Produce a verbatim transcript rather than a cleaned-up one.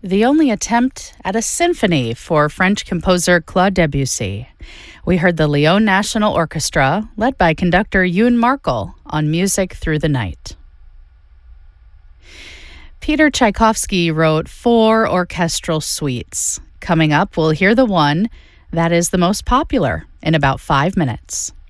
the only attempt at a symphony for French composer Claude Debussy. We heard the Lyon National Orchestra, led by conductor Youn Markel, on Music Through the Night. Peter Tchaikovsky wrote four orchestral suites. Coming up, we'll hear the one that is the most popular in about five minutes.